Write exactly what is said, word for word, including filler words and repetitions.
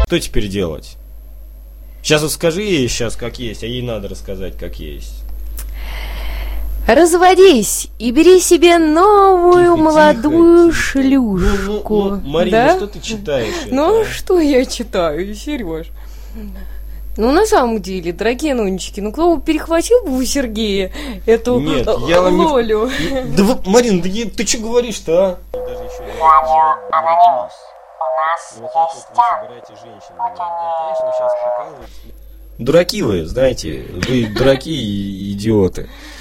Что теперь делать? Сейчас вот скажи ей сейчас как есть, а ей надо рассказать как есть. Разводись и бери себе новую Тихо, молодую тихо, шлюшку. Ну, ну, ну, Марина, да? что ты читаешь? Ну, это, а? что я читаю, Сереж? Ну, на самом деле, дорогие нончики, ну, кто бы перехватил бы у Сергея эту Нет, я вам не- Лолю? Да, вы- Марин, да я- ты что говоришь-то, а? Даже еще не Радио Аноним. У нас Вот так есть вот вы там. собираете женщин. Да, конечно, вы сейчас прикалываетесь. Дураки вы, знаете, вы дураки и идиоты.